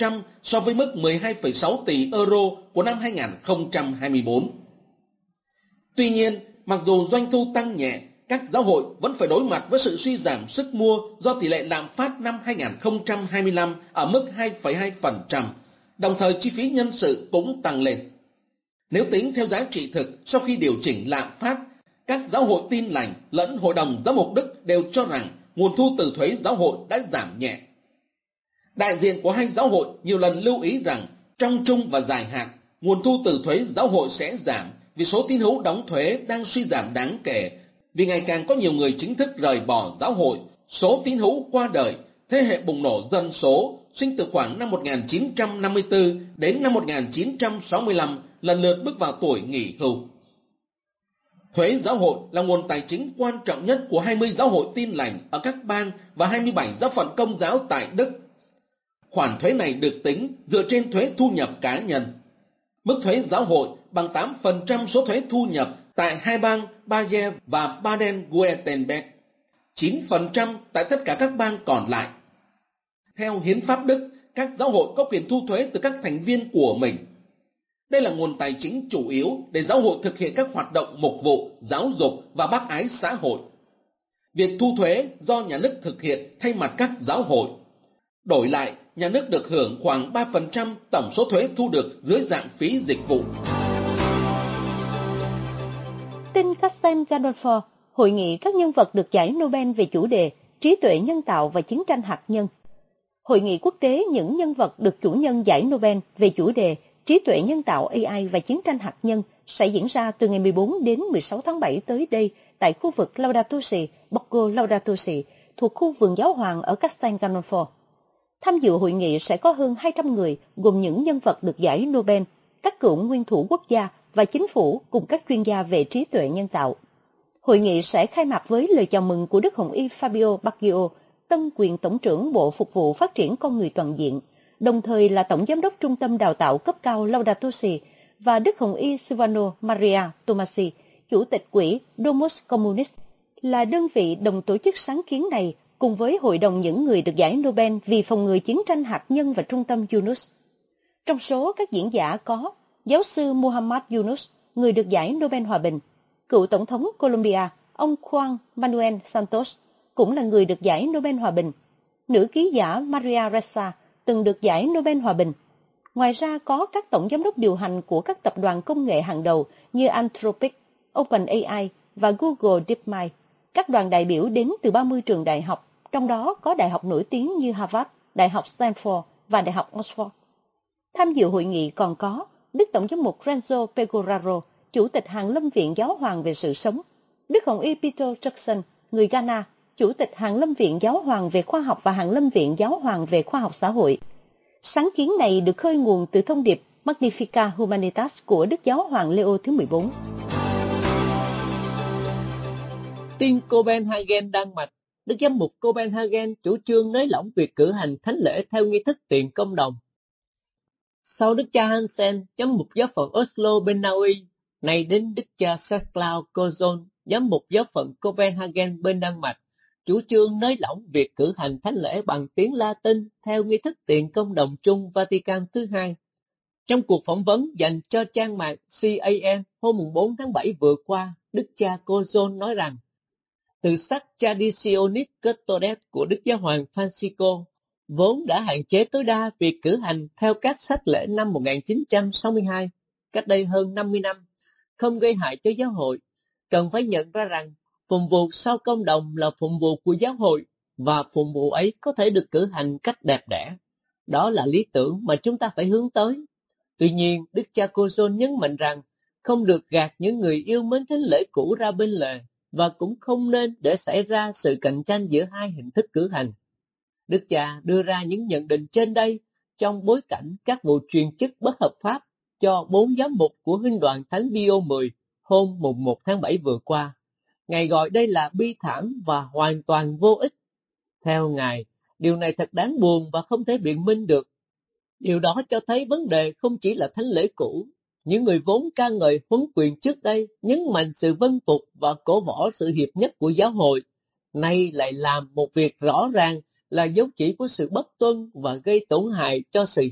100% so với mức 12,6 tỷ euro của năm 2024. Tuy nhiên, mặc dù doanh thu tăng nhẹ, các giáo hội vẫn phải đối mặt với sự suy giảm sức mua do tỷ lệ lạm phát năm 2025 ở mức 2,2%, đồng thời chi phí nhân sự cũng tăng lên. Nếu tính theo giá trị thực sau khi điều chỉnh lạm phát, các giáo hội Tin Lành lẫn Hội đồng Giám mục Đức đều cho rằng nguồn thu từ thuế giáo hội đã giảm nhẹ. Đại diện của hai giáo hội nhiều lần lưu ý rằng trong trung và dài hạn, nguồn thu từ thuế giáo hội sẽ giảm vì số tín hữu đóng thuế đang suy giảm đáng kể, vì ngày càng có nhiều người chính thức rời bỏ giáo hội, số tín hữu qua đời, thế hệ bùng nổ dân số sinh từ khoảng năm 1954 đến năm 1965 lần lượt bước vào tuổi nghỉ hưu. Thuế giáo hội là nguồn tài chính quan trọng nhất của 20 giáo hội Tin Lành ở các bang và 27 giáo phận Công giáo tại Đức. Khoản thuế này được tính dựa trên thuế thu nhập cá nhân. Mức thuế giáo hội bằng 8% số thuế thu nhập tại hai bang Bayern và Baden-Württemberg, 9% tại tất cả các bang còn lại. Theo hiến pháp Đức, các giáo hội có quyền thu thuế từ các thành viên của mình. Đây là nguồn tài chính chủ yếu để giáo hội thực hiện các hoạt động mục vụ, giáo dục và bác ái xã hội. Việc thu thuế do nhà nước thực hiện thay mặt các giáo hội. Đổi lại, nhà nước được hưởng khoảng 3% tổng số thuế thu được dưới dạng phí dịch vụ. Tin Castel Gandolfo, hội nghị các nhân vật được giải Nobel về chủ đề trí tuệ nhân tạo và chiến tranh hạt nhân. Hội nghị quốc tế những nhân vật được chủ nhân giải Nobel về chủ đề trí tuệ nhân tạo AI và chiến tranh hạt nhân sẽ diễn ra từ ngày 14 đến 16 tháng 7 tới đây tại khu vực Laudato Si, Borgo Laudato Si, thuộc khu vườn giáo hoàng ở Castel Gandolfo. Tham dự hội nghị sẽ có hơn 200 người, gồm những nhân vật được giải Nobel, các cựu nguyên thủ quốc gia và chính phủ cùng các chuyên gia về trí tuệ nhân tạo. Hội nghị sẽ khai mạc với lời chào mừng của Đức Hồng Y Fabio Baggio, tân quyền tổng trưởng Bộ Phục vụ Phát triển Con người toàn diện, đồng thời là tổng giám đốc trung tâm đào tạo cấp cao Laudato Si, và Đức Hồng Y Silvano Maria Tomasi, chủ tịch quỹ Domus Communis, là đơn vị đồng tổ chức sáng kiến này cùng với Hội đồng những người được giải Nobel vì phòng ngừa chiến tranh hạt nhân và trung tâm Yunus. Trong số các diễn giả có giáo sư Muhammad Yunus, người được giải Nobel Hòa bình, cựu tổng thống Colombia, ông Juan Manuel Santos, cũng là người được giải Nobel Hòa bình, nữ ký giả Maria Ressa, từng được giải Nobel Hòa bình. Ngoài ra có các tổng giám đốc điều hành của các tập đoàn công nghệ hàng đầu như Anthropic, OpenAI và Google DeepMind. Các đoàn đại biểu đến từ 30 trường đại học, trong đó có đại học nổi tiếng như Harvard, Đại học Stanford và Đại học Oxford. Tham dự hội nghị còn có Đức Tổng giám mục Renzo Pegoraro, Chủ tịch Hàn Lâm Viện Giáo hoàng về sự sống, Đức Hồng Y Peter Jackson, người Ghana, Chủ tịch Hàn Lâm Viện Giáo hoàng về khoa học và Hàn Lâm Viện Giáo hoàng về khoa học xã hội. Sáng kiến này được khơi nguồn từ thông điệp Magnificat Humanitas của Đức Giáo hoàng Leo thứ 14. Tin Copenhagen, Đan Mạch, Đức Giám mục Copenhagen chủ trương nới lỏng việc cử hành thánh lễ theo nghi thức tiền công đồng. Sau Đức cha Hansen, giám mục giáo phận Oslo bên Na Uy, nay đến Đức cha Serklaus Kozon, giám mục giáo phận Copenhagen bên Đan Mạch, chủ trương nới lỏng việc cử hành thánh lễ bằng tiếng Latin theo nghi thức tiền công đồng chung Vatican thứ hai. Trong cuộc phỏng vấn dành cho trang mạng CAN hôm 4 tháng 7 vừa qua, Đức cha Kozon nói rằng, từ sách Traditionis Custodes của Đức Giáo hoàng Francisco vốn đã hạn chế tối đa việc cử hành theo các sách lễ năm 1962, cách đây hơn 50 năm, không gây hại cho giáo hội. Cần phải nhận ra rằng phụng vụ sau công đồng là phụng vụ của giáo hội và phụng vụ ấy có thể được cử hành cách đẹp đẽ. Đó là lý tưởng mà chúng ta phải hướng tới. Tuy nhiên, Đức cha Kozon nhấn mạnh rằng không được gạt những người yêu mến thánh lễ cũ ra bên lề và cũng không nên để xảy ra sự cạnh tranh giữa hai hình thức cử hành. Đức cha đưa ra những nhận định trên đây trong bối cảnh các vụ truyền chức bất hợp pháp cho 4 giám mục của Huynh đoàn Thánh Pio 10 hôm 1 tháng 7 vừa qua. Ngài gọi đây là bi thảm và hoàn toàn vô ích. Theo Ngài, điều này thật đáng buồn và không thể biện minh được. Điều đó cho thấy vấn đề không chỉ là thánh lễ cũ. Những người vốn ca ngợi huấn quyền trước đây nhấn mạnh sự vâng phục và cổ võ sự hiệp nhất của giáo hội, nay lại làm một việc rõ ràng là dấu chỉ của sự bất tuân và gây tổn hại cho sự